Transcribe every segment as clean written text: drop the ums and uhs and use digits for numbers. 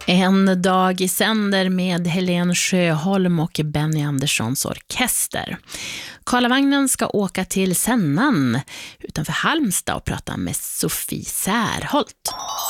En dag i sänder med Helen Sjöholm och Benny Anderssons orkester. Karlavagnen ska åka till Sennan utanför Halmstad och prata med Sofie Särholt.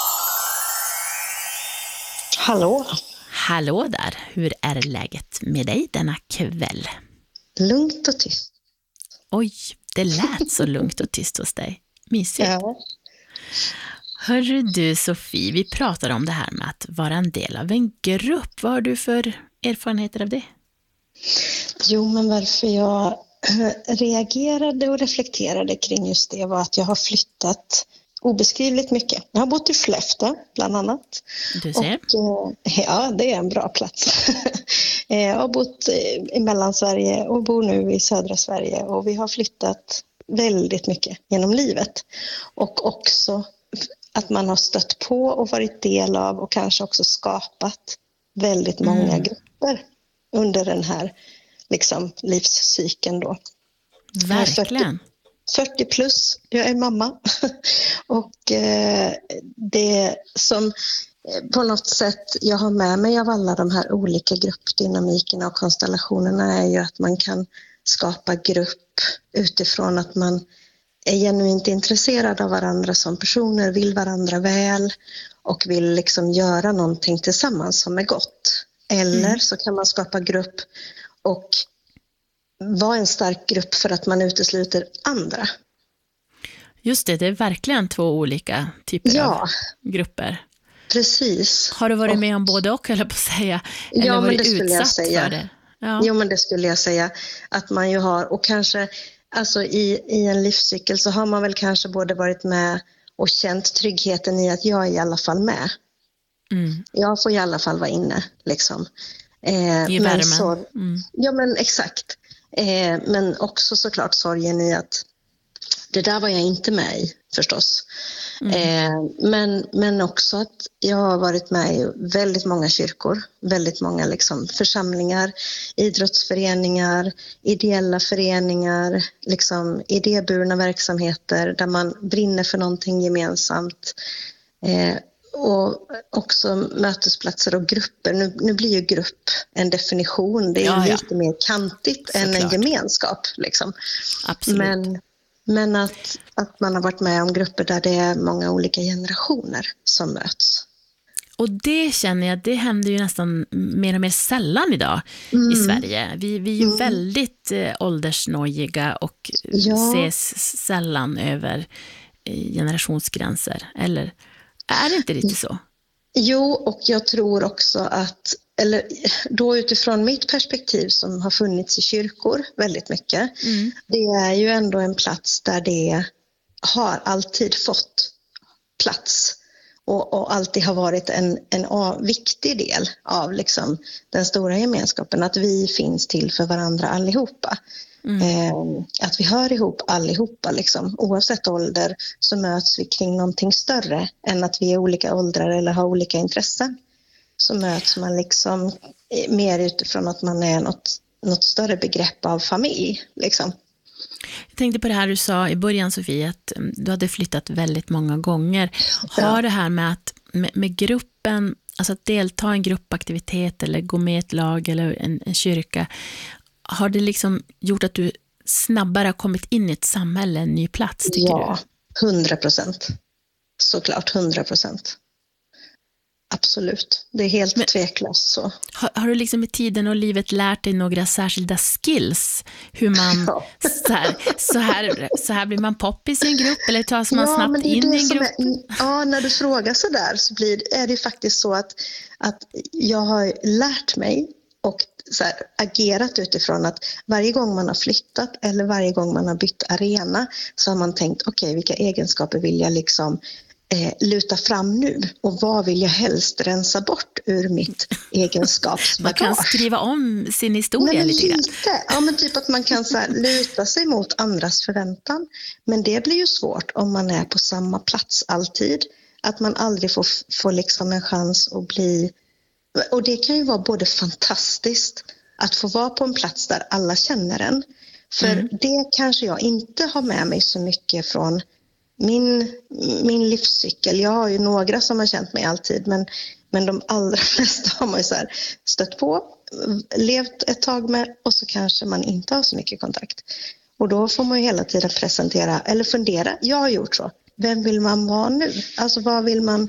Hallå. Hallå där, hur är läget med dig denna kväll? Lugnt och tyst. Oj, det lät så lugnt och tyst hos dig. Mysigt. Ja. Hörru du Sofie, vi pratar om det här med att vara en del av en grupp. Vad har du för erfarenheter av det? Jo, men varför jag reagerade och reflekterade kring just det var att jag har flyttat obeskrivligt mycket. Jag har bott i Skellefteå bland annat. Du ser. Och, ja, det är en bra plats. Jag har bott i Mellansverige och bor nu i södra Sverige. Och vi har flyttat väldigt mycket genom livet. Och också att man har stött på och varit del av och kanske också skapat väldigt många grupper under den här liksom, livscykeln då. Verkligen. 40 plus, jag är mamma. Och det som på något sätt jag har med mig av alla de här olika gruppdynamikerna och konstellationerna är ju att man kan skapa grupp utifrån att man är genuint intresserad av varandra som personer, vill varandra väl och vill liksom göra någonting tillsammans som är gott. Eller så kan man skapa grupp och vara en stark grupp för att man utesluter andra. Just det är verkligen två olika typer av grupper. Precis. Har du varit med om både och, eller på att säga? Eller ja, men det skulle jag säga. För det? Ja. Jo, men det skulle jag säga att man ju har. Och kanske alltså i en livscykel så har man väl kanske både varit med och känt tryggheten i att jag är i alla fall med. Jag får i alla fall vara inne liksom. I värmen. Ja, men exakt. Men också såklart sorgen i att det där var jag inte med i förstås. Men också att jag har varit med i väldigt många kyrkor, väldigt många liksom församlingar, idrottsföreningar, ideella föreningar, liksom idéburna verksamheter där man brinner för någonting gemensamt. Och också mötesplatser och grupper. Nu blir ju grupp en definition. Det är lite mer kantigt än en gemenskap. Liksom. Absolut. Men att man har varit med om grupper där det är många olika generationer som möts. Och det känner jag, det händer ju nästan mer och mer sällan idag i Sverige. Vi är ju väldigt åldersnojiga och ses sällan över generationsgränser. Eller är det inte lite så? Jo, och jag tror också att, eller då utifrån mitt perspektiv som har funnits i kyrkor väldigt mycket, det är ju ändå en plats där det har alltid fått plats och alltid har varit en viktig del av liksom den stora gemenskapen, att vi finns till för varandra allihopa. Att vi hör ihop allihopa liksom. Oavsett ålder så möts vi kring någonting större än att vi är olika åldrar eller har olika intressen. Så möts man liksom mer utifrån att man är något större begrepp av familj liksom. Jag tänkte på det här du sa i början, Sofie, att du hade flyttat väldigt många gånger. Har det här med att med gruppen, alltså att delta i en gruppaktivitet eller gå med i ett lag eller en kyrka, har det liksom gjort att du snabbare har kommit in i ett samhälle, en ny plats, tycker du? Ja, 100%. Såklart 100%. Absolut, det är helt tveklöst så. Har du liksom i tiden och livet lärt dig några särskilda skills? Hur man, så här blir man poppis i en grupp, eller tas man snabbt in i en grupp? När du frågar så där så är det faktiskt så att jag har lärt mig och så här, agerat utifrån att varje gång man har flyttat eller varje gång man har bytt arena så har man tänkt okej, vilka egenskaper vill jag liksom luta fram nu och vad vill jag helst rensa bort ur mitt egenskapsbagage. Man kan skriva om sin historia lite grann. Ja, men typ att man kan så här, luta sig mot andras förväntan. Men det blir ju svårt om man är på samma plats alltid. Att man aldrig får liksom en chans att bli. Och det kan ju vara både fantastiskt att få vara på en plats där alla känner en. För det kanske jag inte har med mig så mycket från min livscykel, jag har ju några som har känt mig alltid, men de allra flesta har man ju så här stött på, levt ett tag med, och så kanske man inte har så mycket kontakt. Och då får man ju hela tiden presentera eller fundera. Jag har gjort så. Vem vill man vara nu? Alltså vad vill man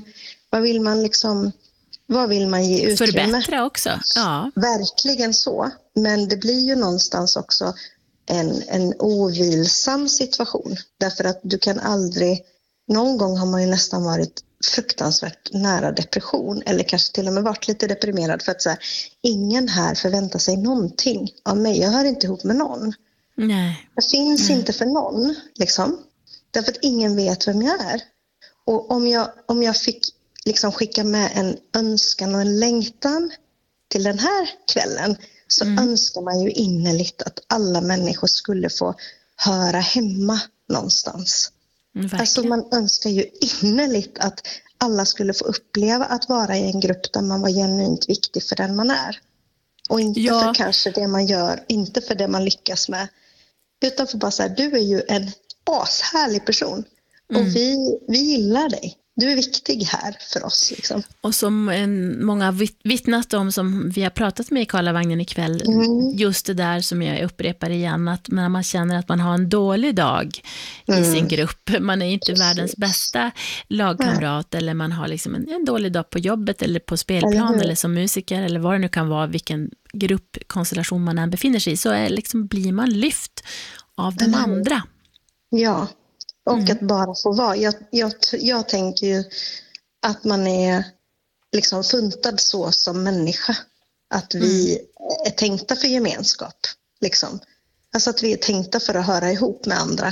ge utrymme? Förbättra också. Ja. Verkligen så. Men det blir ju någonstans också en ovilsam situation. Därför att du kan aldrig, någon gång har man ju nästan varit fruktansvärt nära depression, eller kanske till och med varit lite deprimerad för att så här, ingen här förväntar sig någonting av mig. Jag hör inte ihop med någon. Nej. Jag finns inte för någon, liksom. Därför att ingen vet vem jag är. Och om jag fick liksom skicka med en önskan och en längtan till den här kvällen, så önskar man ju innerligt att alla människor skulle få höra hemma någonstans. Verkligen. Alltså man önskar ju innerligt att alla skulle få uppleva att vara i en grupp där man var genuint viktig för den man är. Och inte för kanske det man gör, inte för det man lyckas med. Utan för bara så här, du är ju en ashärlig person. Och vi gillar dig. Du är viktig här för oss. Liksom. Och som många vittnat om, som vi har pratat med i Karlavagnen ikväll, just det där som jag upprepar igen, att när man känner att man har en dålig dag i sin grupp, man är inte världens bästa lagkamrat, eller man har liksom en dålig dag på jobbet eller på spelplan eller som musiker eller vad det nu kan vara, vilken gruppkonstellation man än befinner sig i, så liksom blir man lyft av de andra. Ja. Och att bara få vara. Jag tänker ju att man är liksom funtad så som människa. Att vi är tänkta för gemenskap. Liksom. Alltså att vi är tänkta för att höra ihop med andra.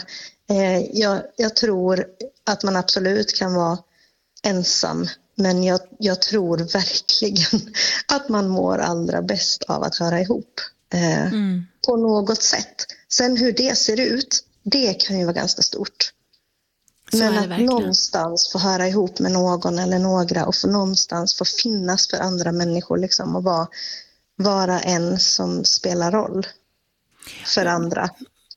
Jag tror att man absolut kan vara ensam. Men jag tror verkligen att man mår allra bäst av att höra ihop. På något sätt. Sen hur det ser ut, det kan ju vara ganska stort. Men att någonstans få höra ihop med någon eller några och få någonstans få finnas för andra människor liksom, och vara en som spelar roll för andra.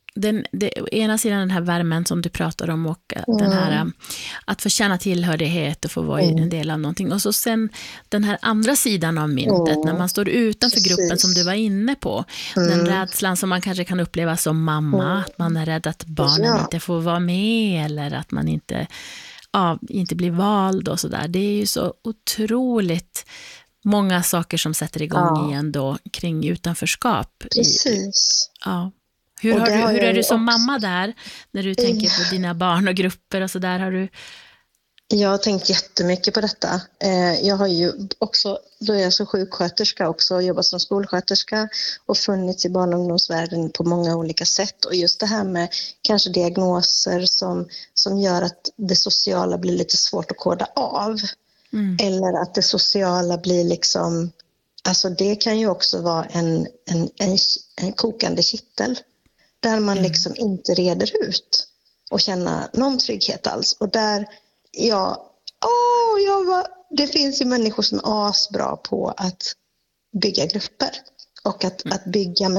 Ena sidan den här värmen som du pratar om, och den här att få känna tillhörighet och få vara en del av någonting. Och så sen den här andra sidan av myntet, när man står utanför gruppen som du var inne på. Den rädslan som man kanske kan uppleva som mamma, att man är rädd att barnen inte får vara med, eller att man inte blir vald och sådär. Det är ju så otroligt många saker som sätter igång igen då kring utanförskap. Precis. Hur är du som mamma där när du tänker på dina barn och grupper och så där? Jag har tänkt jättemycket på detta. Jag har ju också, då är jag som sjuksköterska också, jobbat som skolsköterska och funnits i barn- och ungdomsvärlden på många olika sätt. Och just det här med kanske diagnoser som gör att det sociala blir lite svårt att koda av. Eller att det sociala blir liksom, alltså det kan ju också vara en kokande kittel. Där man liksom inte reder ut och känna någon trygghet alls. Och där, det finns ju människor som är asbra på att bygga grupper. Och att bygga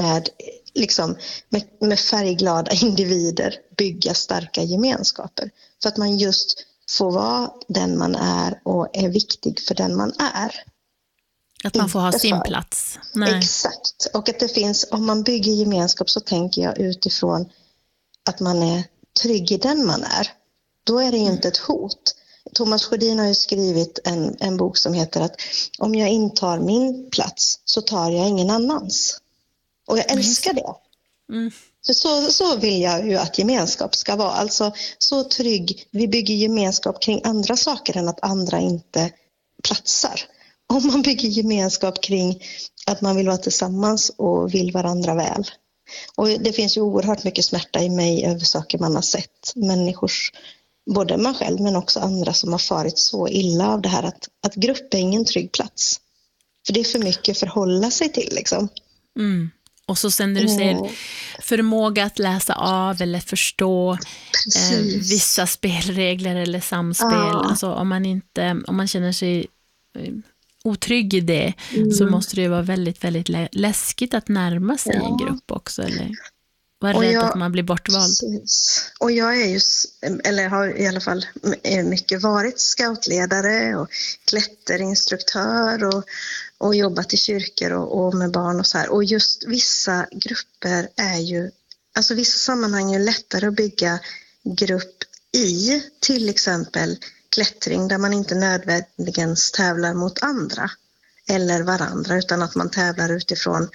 med färgglada individer, bygga starka gemenskaper. För att man just får vara den man är och är viktig för den man är. Att man får ha sin plats. Nej. Exakt. Och att det finns, om man bygger gemenskap, så tänker jag utifrån att man är trygg i den man är. Då är det ju inte ett hot. Thomas Sjödin har ju skrivit en bok som heter att om jag intar min plats så tar jag ingen annans. Och jag älskar det. Så vill jag ju att gemenskap ska vara. Alltså så trygg. Vi bygger gemenskap kring andra saker än att andra inte platsar. Om man bygger gemenskap kring att man vill vara tillsammans och vill varandra väl. Och det finns ju oerhört mycket smärta i mig över saker man har sett. Människors, både man själv men också andra, som har farit så illa av det här att grupp är ingen trygg plats. För det är för mycket att förhålla sig till liksom. Och så sen när du säger förmåga att läsa av eller förstå vissa spelregler eller samspel. Alltså om man känner sig otrygg i det, så måste det vara väldigt, väldigt läskigt att närma sig en grupp också, eller? vara rädd att man blir bortvald. Precis. Och jag är ju, eller har i alla fall mycket varit scoutledare och klätterinstruktör och jobbat i kyrkor och med barn och så här. Och just vissa grupper är ju, alltså vissa sammanhang är lättare att bygga grupp i, till exempel klättring där man inte nödvändigtvis tävlar mot andra eller varandra, utan att man tävlar utifrån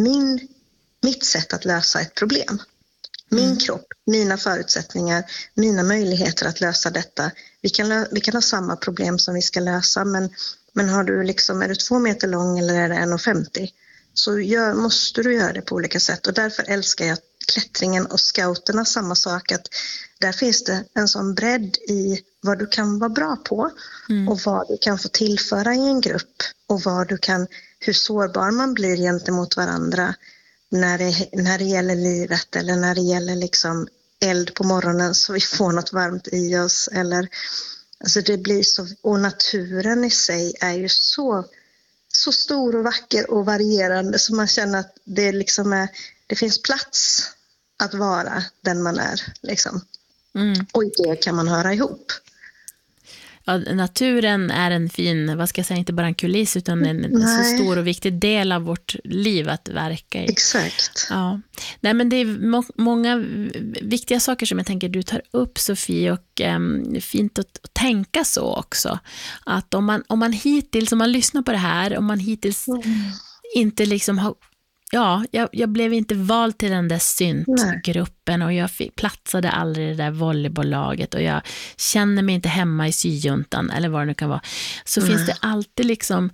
mitt sätt att lösa ett problem. Min kropp, mina förutsättningar, mina möjligheter att lösa detta. Vi kan ha samma problem som vi ska lösa, men har du liksom, är du 2 meter lång eller är det 1,50 så måste du göra det på olika sätt. Och därför älskar jag klättringen och scouterna, samma sak, att där finns det en sån bredd i vad du kan vara bra på och vad du kan få tillföra i en grupp och hur sårbar man blir gentemot varandra när det gäller livet eller när det gäller liksom eld på morgonen så vi får något varmt i oss, eller alltså det blir så, och naturen i sig är ju så stor och vacker och varierande så man känner att det liksom det finns plats att vara den man är liksom. Och i det kan man höra ihop. Ja, naturen är en fin, vad ska jag säga, inte bara en kuliss utan en så stor och viktig del av vårt liv att verka i. Exakt. Ja. Nej, men det är många viktiga saker som jag tänker du tar upp, Sofie, och fint att tänka så också. Att om man hittills, om man lyssnar på det här, om man hittills inte liksom har, jag blev inte vald till den där syntgruppen och jag platsade aldrig i det där volleybolllaget och jag känner mig inte hemma i syjuntan eller vad det nu kan vara. Så finns det alltid liksom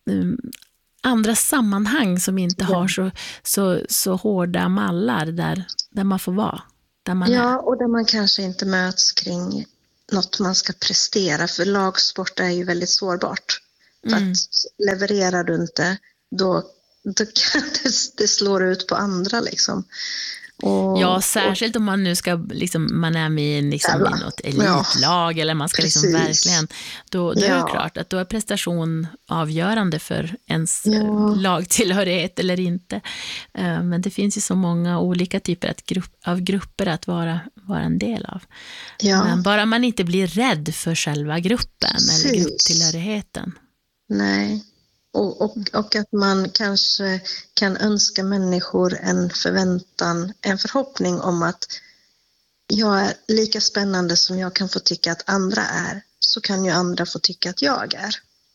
andra sammanhang som inte har så hårda mallar där man får vara. Där man är. Och där man kanske inte möts kring något man ska prestera, för lagsport är ju väldigt sårbart. För att levererar du inte, då kan det slår ut på andra liksom. Särskilt om man nu ska liksom, man är med liksom, i något elitlag eller man ska liksom verkligen, då är det klart att då är prestation avgörande för ens lagtillhörighet eller inte. Men det finns ju så många olika typer av grupper att vara en del av. Men bara man inte blir rädd för själva gruppen eller grupptillhörigheten. Nej. Och att man kanske kan önska människor en förväntan, en förhoppning om att jag är lika spännande som jag kan få tycka att andra är, så kan ju andra få tycka att jag är.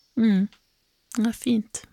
Ja, fint.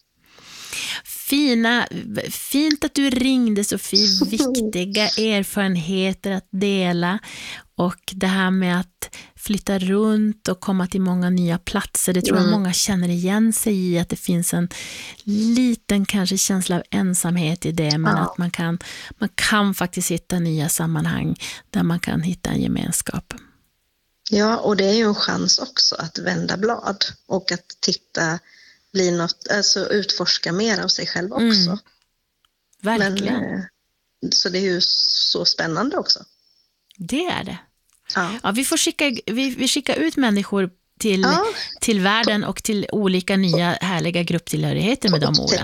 Fint att du ringde, Sofie. Viktiga erfarenheter att dela. Och det här med att flytta runt och komma till många nya platser, det tror jag många känner igen sig i, att det finns en liten kanske känsla av ensamhet i det, men att man kan faktiskt hitta nya sammanhang där man kan hitta en gemenskap. Ja, och det är ju en chans också att vända blad och att bli något, alltså utforska mer av sig själv också. Verkligen. Så det är ju så spännande också. Det är det. Ja, vi får skicka ut människor till världen och till olika nya härliga grupptillhörigheter med de orden.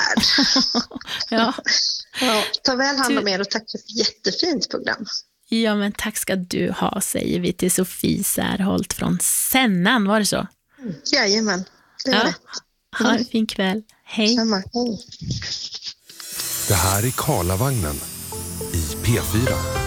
Ta väl hand om er och tack för ett jättefint program. Ja, men tack ska du ha, säger vi till Sofie Särholt från Sennan, var det så? Jajamän, det var rätt. Ha en fin kväll. Hej. Hej. Det här är Karlavagnen i P4.